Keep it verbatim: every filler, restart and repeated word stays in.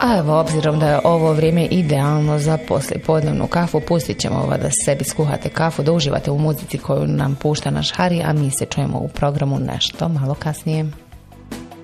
A evo, obzirom da je ovo vrijeme idealno za poslijepodnevnu kafu, pustit ćemo ovo da sebi skuhate kafu, da uživate u muzici koju nam pušta naš Hari, a mi se čujemo u programu nešto malo kasnije.